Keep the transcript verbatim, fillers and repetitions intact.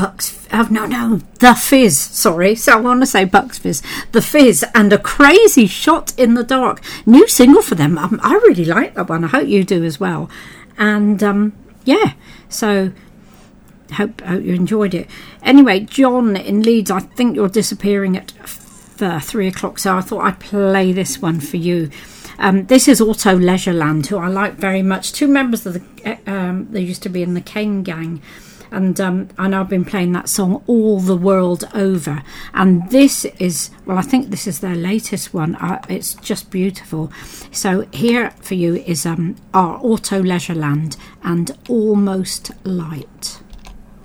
Bucks, oh no, no, The Fizz, sorry, so I want to say Bucks Fizz, The Fizz, and A Crazy Shot in the Dark, new single for them. um, I really like that one, I hope you do as well. And um, yeah, so hope, hope you enjoyed it. Anyway, John in Leeds, I think you're disappearing at uh, three o'clock, so I thought I'd play this one for you. Um, this is Auto Leisureland, who I like very much. Two members of the, um, they used to be in the Kane Gang, and um, I know I've been playing that song all the world over. And this is, well, I think this is their latest one. Uh, it's just beautiful. So here for you is um, our Auto Leisureland and Almost Light.